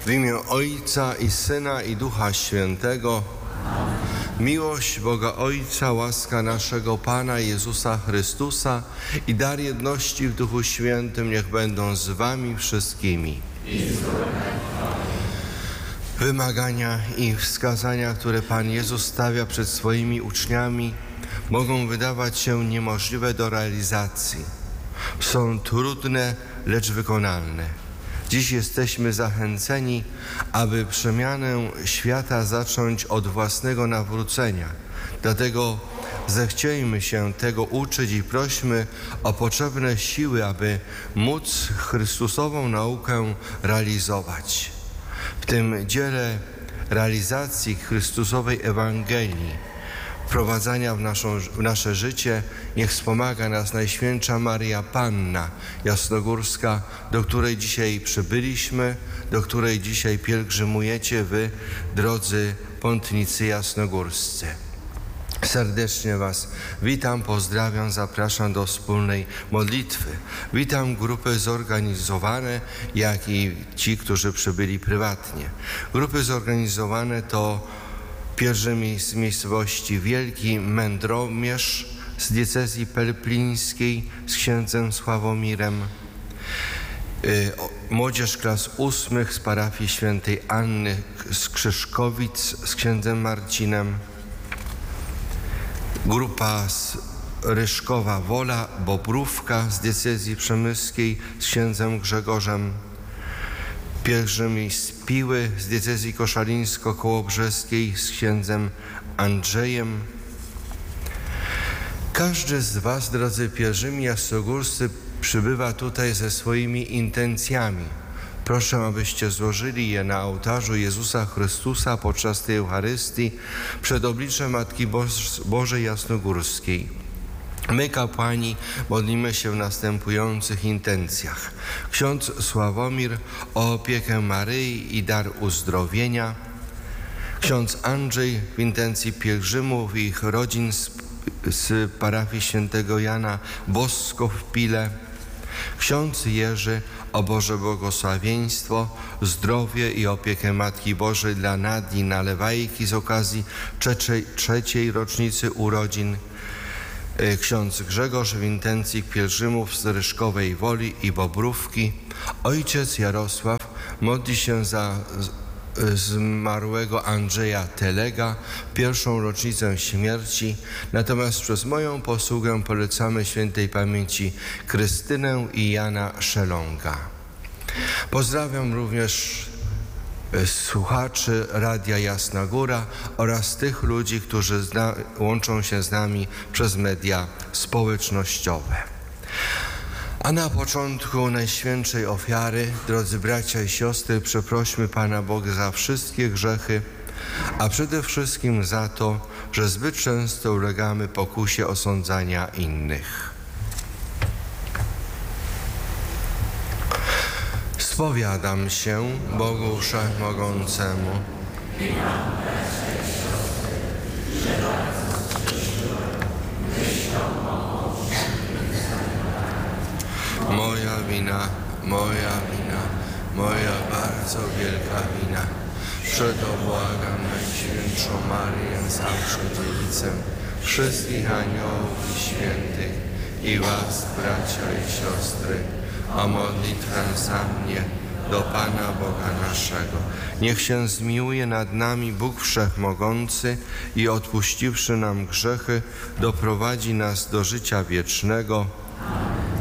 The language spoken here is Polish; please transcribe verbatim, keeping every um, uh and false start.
W imię Ojca i Syna i Ducha Świętego. Miłość Boga Ojca, łaska naszego Pana Jezusa Chrystusa i dar jedności w Duchu Świętym niech będą z wami wszystkimi. Wymagania i wskazania, które Pan Jezus stawia przed swoimi uczniami, mogą wydawać się niemożliwe do realizacji. Są trudne, lecz wykonalne. Dziś jesteśmy zachęceni, aby przemianę świata zacząć od własnego nawrócenia. Dlatego zechciejmy się tego uczyć i prośmy o potrzebne siły, aby móc Chrystusową naukę realizować. W tym dziele realizacji Chrystusowej Ewangelii, wprowadzania w, naszą, w nasze życie, niech wspomaga nas Najświętsza Maryja Panna Jasnogórska, do której dzisiaj przybyliśmy, do której dzisiaj pielgrzymujecie wy, drodzy pątnicy jasnogórscy. Serdecznie was witam, pozdrawiam, zapraszam do wspólnej modlitwy. Witam grupy zorganizowane, jak i ci, którzy przybyli prywatnie. Grupy zorganizowane to pielgrzymi z miejscowości Wielki Mędromierz z diecezji pelplińskiej z księdzem Sławomirem, yy, młodzież klas ósmych z parafii świętej Anny z Krzyżkowic z księdzem Marcinem, grupa z Ryszkowa Wola, Bobrówka z diecezji przemyskiej z księdzem Grzegorzem, pielgrzymi z Piły z diecezji koszalińsko-kołobrzeskiej z księdzem Andrzejem. Każdy z was, drodzy pielgrzymi jasnogórscy, przybywa tutaj ze swoimi intencjami. Proszę, abyście złożyli je na ołtarzu Jezusa Chrystusa podczas tej Eucharystii przed obliczem Matki Boż- Bożej Jasnogórskiej. My, kapłani, modlimy się w następujących intencjach. Ksiądz Sławomir o opiekę Maryi i dar uzdrowienia. Ksiądz Andrzej w intencji pielgrzymów i ich rodzin z, z parafii świętego Jana Bosko w Pile. Ksiądz Jerzy o Boże błogosławieństwo, zdrowie i opiekę Matki Bożej dla Nadii Nalewajki z okazji trzeciej, trzeciej rocznicy urodzin. Ksiądz Grzegorz w intencji pielgrzymów z Ryszkowej Woli i Bobrówki. Ojciec Jarosław modli się za zmarłego Andrzeja Telega, pierwszą rocznicę śmierci, natomiast przez moją posługę polecamy świętej pamięci Krystynę i Jana Szelonga. Pozdrawiam również słuchaczy Radia Jasna Góra oraz tych ludzi, którzy zna, łączą się z nami przez media społecznościowe. A na początku Najświętszej Ofiary, drodzy bracia i siostry, przeprośmy Pana Boga za wszystkie grzechy, a przede wszystkim za to, że zbyt często ulegamy pokusie osądzania innych. Spowiadam się Bogu Wszechmogącemu. Moja wina, moja wina, moja bardzo wielka wina. Przeto błagam Najświętszą Maryję, zawsze Dziewicę, wszystkich aniołów i świętych i was, bracia i siostry, o modlitwę za mnie do Pana Boga naszego. Niech się zmiłuje nad nami Bóg Wszechmogący i odpuściwszy nam grzechy, doprowadzi nas do życia wiecznego.